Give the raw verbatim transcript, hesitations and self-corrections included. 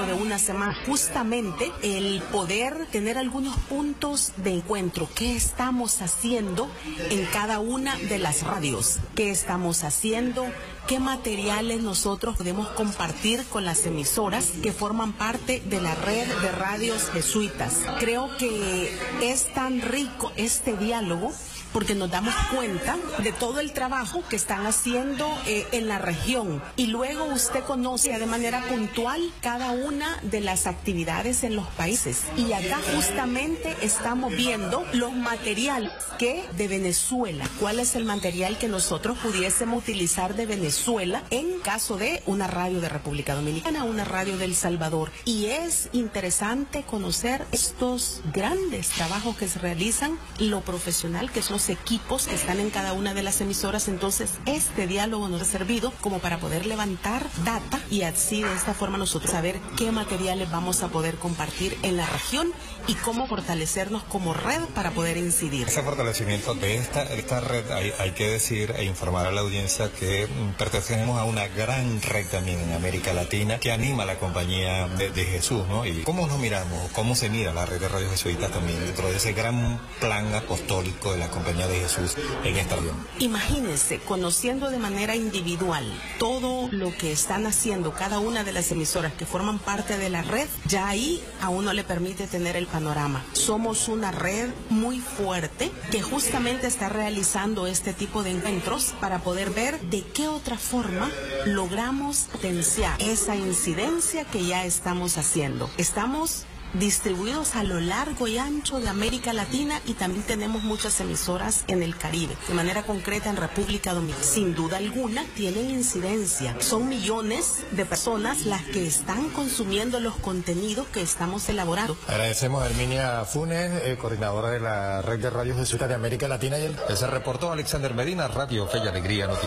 dentro de una semana. Justamente el poder tener algunos puntos de encuentro. ¿Qué estamos haciendo en cada una de las radios? ¿Qué estamos haciendo? ¿Qué materiales nosotros podemos compartir con las emisoras que forman parte de la red de radios jesuitas? Creo que es tan rico este diálogo porque nos damos cuenta de todo el trabajo que están haciendo eh, en la región, y luego usted conoce de manera puntual cada una de las actividades en los países, y acá justamente estamos viendo los materiales que de Venezuela, cuál es el material que nosotros pudiésemos utilizar de Venezuela en caso de una radio de República Dominicana, una radio de El Salvador, y es interesante conocer estos grandes trabajos que se realizan, lo profesional que son equipos que están en cada una de las emisoras. Entonces este diálogo nos ha servido como para poder levantar data y así de esta forma nosotros saber qué materiales vamos a poder compartir en la región y cómo fortalecernos como red para poder incidir. Ese fortalecimiento de esta, esta red, hay, hay que decir e informar a la audiencia que pertenecemos a una gran red también en América Latina que anima a la compañía de, de Jesús, ¿no? Y cómo nos miramos, cómo se mira la red de radios jesuitas también dentro de ese gran plan apostólico de la compañía de Jesús en esta región. Imagínense, conociendo de manera individual todo lo que están haciendo cada una de las emisoras que forman parte de la red, ya ahí a uno le permite tener el panorama. Somos una red muy fuerte que justamente está realizando este tipo de encuentros para poder ver de qué otra forma logramos potenciar esa incidencia que ya estamos haciendo. Estamos distribuidos a lo largo y ancho de América Latina y también tenemos muchas emisoras en el Caribe, de manera concreta en República Dominicana. Sin duda alguna tienen incidencia. Son millones de personas las que están consumiendo los contenidos que estamos elaborando. Agradecemos a Herminia Funes, eh, coordinadora de la Red de Radios Jesuitas de América Latina. Y el... Se reportó Alexander Medina, Radio Fe y Alegría Noticias.